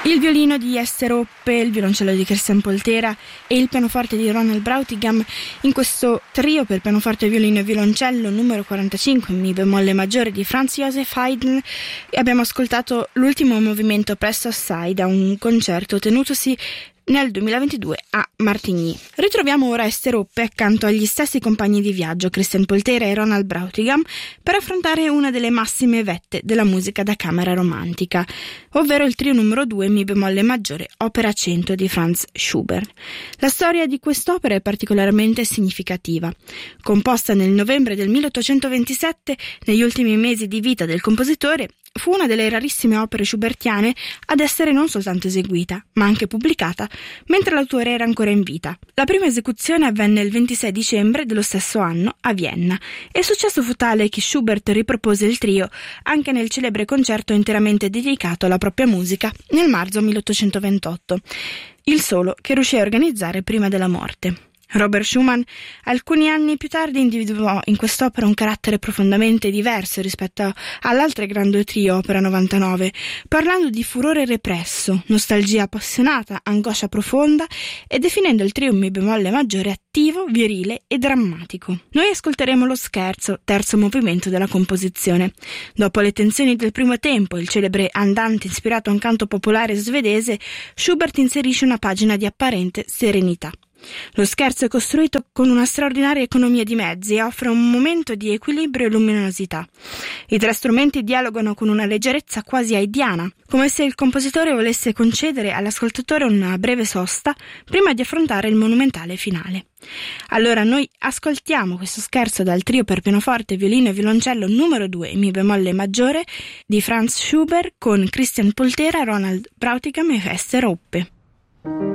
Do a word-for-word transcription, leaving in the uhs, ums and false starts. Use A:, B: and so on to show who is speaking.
A: Il violino di Ester Hoppe, il violoncello di Christian Poltera e il pianoforte di Ronald Brautigam in questo trio per pianoforte, violino e violoncello numero quarantacinque in mi bemolle maggiore di Franz Joseph Haydn. Abbiamo ascoltato l'ultimo movimento presto assai da un concerto tenutosi nel duemilaventidue a Martigny. Ritroviamo ora Ester Hoppe accanto agli stessi compagni di viaggio, Christian Poltera e Ronald Brautigam, per affrontare una delle massime vette della musica da camera romantica, ovvero il trio numero due mi bemolle maggiore, opera cento di Franz Schubert. La storia di quest'opera è particolarmente significativa. Composta nel novembre del milleottocentoventisette, negli ultimi mesi di vita del compositore, fu una delle rarissime opere schubertiane ad essere non soltanto eseguita, ma anche pubblicata, mentre l'autore era ancora in vita. La prima esecuzione avvenne il ventisei dicembre dello stesso anno a Vienna, e il successo fu tale che Schubert ripropose il trio anche nel celebre concerto interamente dedicato alla propria musica nel marzo milleottocentoventotto, il solo che riuscì a organizzare prima della morte. Robert Schumann, alcuni anni più tardi, individuò in quest'opera un carattere profondamente diverso rispetto all'altra grande trio, opera novantanove, parlando di furore represso, nostalgia appassionata, angoscia profonda e definendo il trio in mi bemolle maggiore attivo, virile e drammatico. Noi ascolteremo lo scherzo, terzo movimento della composizione. Dopo le tensioni del primo tempo, il celebre andante ispirato a un canto popolare svedese, Schubert inserisce una pagina di apparente serenità. Lo scherzo è costruito con una straordinaria economia di mezzi e offre un momento di equilibrio e luminosità. I tre strumenti dialogano con una leggerezza quasi haidiana, come se il compositore volesse concedere all'ascoltatore una breve sosta prima di affrontare il monumentale finale. Allora noi ascoltiamo questo scherzo dal trio per pianoforte, violino e violoncello numero due in mi bemolle maggiore di Franz Schubert con Christian Poltera, Ronald Brautigam e Ester Hoppe.